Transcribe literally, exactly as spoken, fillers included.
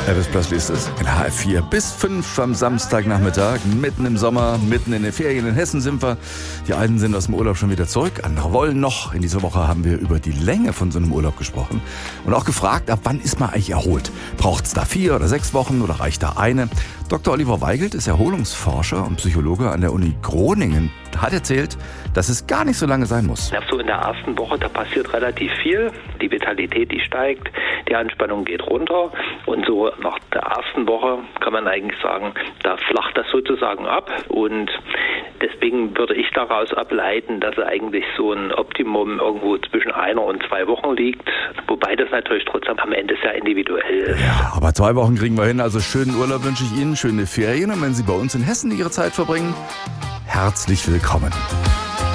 Elvis Presley ist es in H F vier bis fünf am Samstagnachmittag, mitten im Sommer, mitten in den Ferien. In Hessen sind wir. Die einen sind aus dem Urlaub schon wieder zurück, andere wollen noch. In dieser Woche haben wir über die Länge von so einem Urlaub gesprochen und auch gefragt, ab wann ist man eigentlich erholt? Braucht es da vier oder sechs Wochen oder reicht da eine? Doktor Oliver Weigelt ist Erholungsforscher und Psychologe an der Uni Groningen. Hat erzählt, dass es gar nicht so lange sein muss. Ja, so in der ersten Woche, da passiert relativ viel. Die Vitalität, die steigt, die Anspannung geht runter. Und so nach der ersten Woche kann man eigentlich sagen, da flacht das sozusagen ab. Und deswegen würde ich daraus ableiten, dass eigentlich so ein Optimum irgendwo zwischen einer und zwei Wochen liegt. Wobei das natürlich trotzdem am Ende sehr individuell ist. Ja, aber zwei Wochen kriegen wir hin. Also schönen Urlaub wünsche ich Ihnen, schöne Ferien. Und wenn Sie bei uns in Hessen Ihre Zeit verbringen, herzlich willkommen.